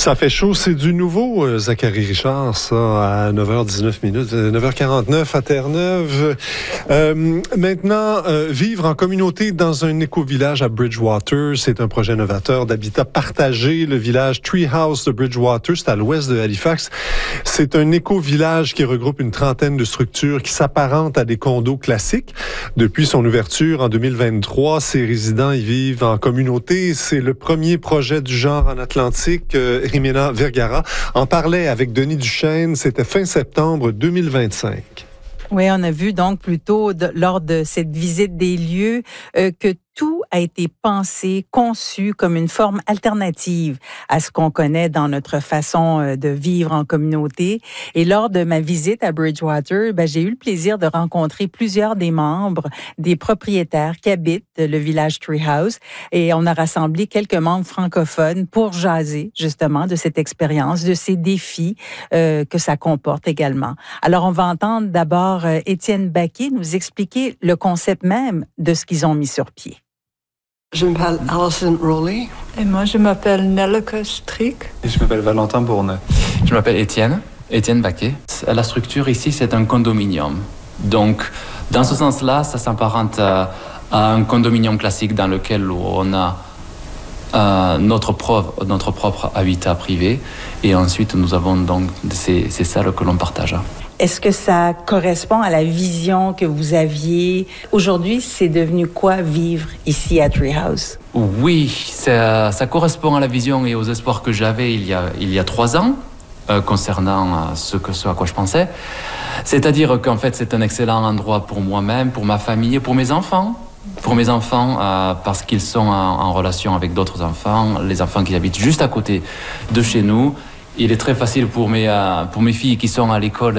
Ça fait chaud, c'est du nouveau, Zachary Richard, ça, à 9h19 minutes, 9h49 à Terre-Neuve. Maintenant, vivre en communauté dans un éco-village à Bridgewater, c'est un projet novateur d'habitat partagé. Le village Treehouse de Bridgewater, c'est à l'ouest de Halifax. C'est un éco-village qui regroupe une trentaine de structures qui s'apparentent à des condos classiques. Depuis son ouverture en 2023, ses résidents y vivent en communauté. C'est le premier projet du genre en Atlantique. Jimena Vergara en parlait avec Denis Duchesne. C'était fin septembre 2025. Oui, on a vu donc plutôt lors de cette visite des lieux que tout a été pensé, conçu comme une forme alternative à ce qu'on connaît dans notre façon de vivre en communauté. Et lors de ma visite à Bridgewater, j'ai eu le plaisir de rencontrer plusieurs des membres, des propriétaires qui habitent le village Treehouse. Et on a rassemblé quelques membres francophones pour jaser justement de cette expérience, de ces défis que ça comporte également. Alors, on va entendre d'abord Étienne Baquet nous expliquer le concept même de ce qu'ils ont mis sur pied. Je m'appelle Alison Rowley. Et moi, je m'appelle Nelleke Strick. Et je m'appelle Valentin Bourne. Je m'appelle Étienne Baquet. La structure ici, c'est un condominium. Donc, dans ce sens-là, ça s'apparente à un condominium classique dans lequel on a notre propre habitat privé. Et ensuite, nous avons donc ces salles que l'on partage. Est-ce que ça correspond à la vision que vous aviez? Aujourd'hui, c'est devenu quoi vivre ici à Treehouse? Oui, ça correspond à la vision et aux espoirs que j'avais il y a 3 ans concernant ce à quoi je pensais. C'est-à-dire qu'en fait, c'est un excellent endroit pour moi-même, pour ma famille et pour mes enfants. Pour mes enfants, parce qu'ils sont en relation avec d'autres enfants, les enfants qui habitent juste à côté de chez nous. Il est très facile pour mes filles qui sont à l'école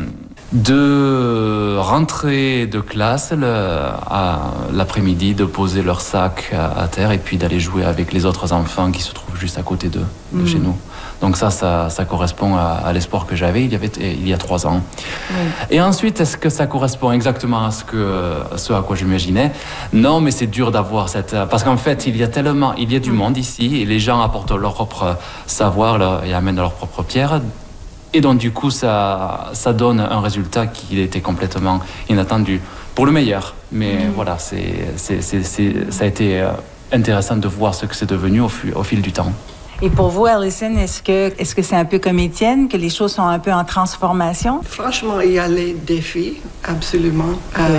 de rentrer de classe l'après-midi, de poser leur sac à terre et puis d'aller jouer avec les autres enfants qui se trouvent juste à côté de chez nous. Donc ça correspond à l'espoir que j'avais il y a 3 ans. Et ensuite, est-ce que ça correspond exactement à ce à quoi j'imaginais? Non, mais c'est dur d'avoir parce qu'en fait, il y a du monde ici et les gens apportent leur propre savoir et amènent leur propre pierre. Et donc, du coup, ça donne un résultat qui était complètement inattendu, pour le meilleur. Mais voilà, ça a été intéressant de voir ce que c'est devenu au fil du temps. Et pour vous, Alison, est-ce que c'est un peu comme Étienne, que les choses sont un peu en transformation? Franchement, il y a les défis, absolument.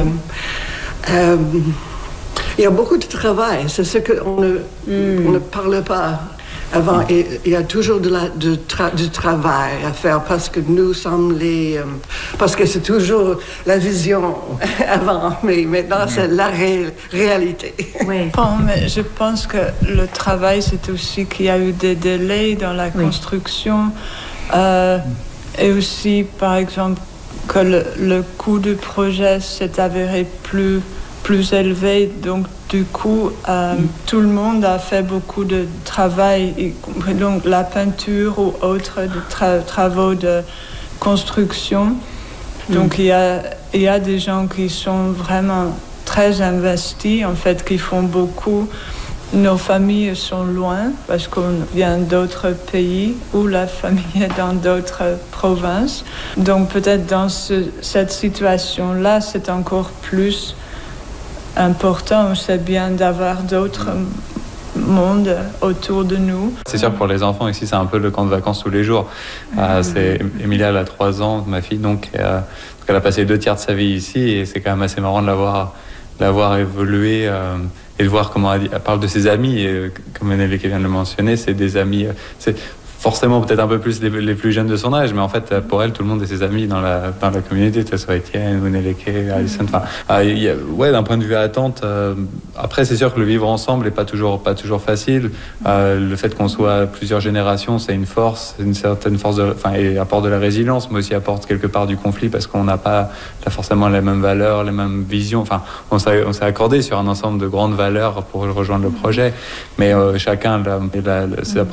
Il y a beaucoup de travail. C'est ce qu'on ne parle pas. Avant, il y a toujours du travail à faire parce que nous sommes parce que c'est toujours la vision avant, mais maintenant c'est la réalité. Oui. Bon, mais je pense que le travail, c'est aussi qu'il y a eu des délais dans la construction et aussi, par exemple, que le coût du projet s'est avéré plus élevé, donc du coup, tout le monde a fait beaucoup de travail, y compris donc la peinture ou autres travaux de construction. Donc il y a des gens qui sont vraiment très investis, en fait, qui font beaucoup. Nos familles sont loin parce qu'on vient d'autres pays ou la famille est dans d'autres provinces. Donc peut-être dans cette situation-là, c'est encore plus important, c'est bien d'avoir d'autres mondes autour de nous. C'est sûr, pour les enfants ici, c'est un peu le camp de vacances tous les jours. Emilia, elle a 3 ans, ma fille, donc elle a passé 2 tiers de sa vie ici et c'est quand même assez marrant de l'avoir évolué et de voir comment elle parle de ses amis. Et comme Nelleke vient de le mentionner, c'est des amis... c'est forcément peut-être un peu plus les plus jeunes de son âge, mais en fait, pour elle, tout le monde est ses amis dans la communauté, que ce soit Étienne ou Nelleke, Alison. D'un point de vue attente, après, c'est sûr que le vivre ensemble n'est pas toujours facile. Le fait qu'on soit plusieurs générations, c'est une force, une certaine force, et apporte de la résilience, mais aussi apporte quelque part du conflit parce qu'on n'a pas forcément les mêmes valeurs, les mêmes visions. Enfin, on s'est accordé sur un ensemble de grandes valeurs pour rejoindre le projet, mais chacun, c'est